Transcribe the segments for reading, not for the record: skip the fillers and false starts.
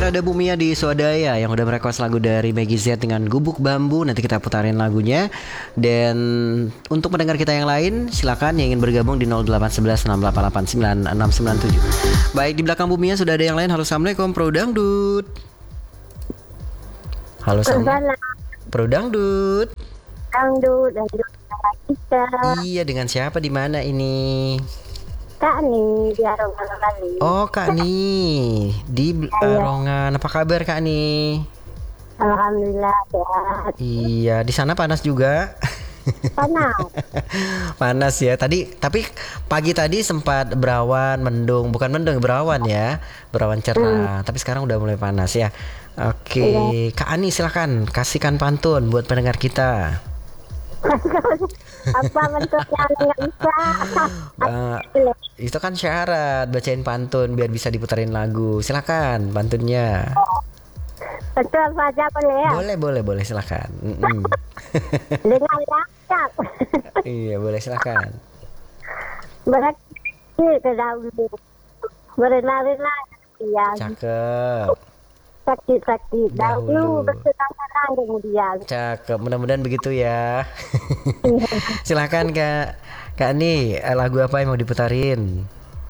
ada Bu Mia di Swadaya yang udah merequest lagu dari Maggie Z dengan Gubuk Bambu. Nanti kita putarin lagunya. Dan untuk pendengar kita yang lain, silakan yang ingin bergabung di 0811 6889 697. Baik, di belakang Bu Mia sudah ada yang lain. Halo, Assalamualaikum Pro Dangdut. Halo, Assalamualaikum Pro Dangdut. Dangdut kita. Iya, dengan siapa di mana ini? Kak nih di Arongan kali. Oh, Kak nih di Arongan. Apa kabar Kak nih? Alhamdulillah sehat. Iya, di sana panas juga. Panas. Panas ya. Tapi pagi tadi sempat berawan, mendung, bukan mendung, berawan ya. Berawan cerah. Tapi sekarang udah mulai panas ya. Oke, Kak Ani silakan kasihkan pantun buat pendengar kita. Apa bentuknya nggak bisa? Itu kan syarat bacain pantun biar bisa diputarin lagu. Silakan pantunnya. Betul saja boleh ya? Boleh silakan. Dengan lancar. Iya, boleh silakan. Berarti ke dahulu. Berlari-lari ya. Cakep. Sakit Dahulu. dahulu bersenang-senang kemudian. Cakep, mudah-mudahan begitu ya. Silakan Kak Ani, lagu apa yang mau diputarin?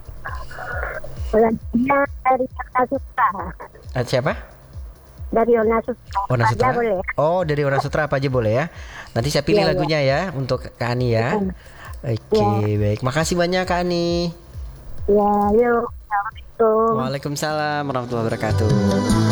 Lagunya dari Ona Sutra. Siapa? Dari Ona Sutra. Ona Sutra. Aja boleh. Oh, dari Ona Sutra apa aja boleh ya. Nanti saya pilih Iya, lagunya ya untuk Kak Ani ya. Oke, baik. Makasih banyak Kak Ani. Ya, yuk. Assalamualaikum. Waalaikumsalam warahmatullahi wabarakatuh.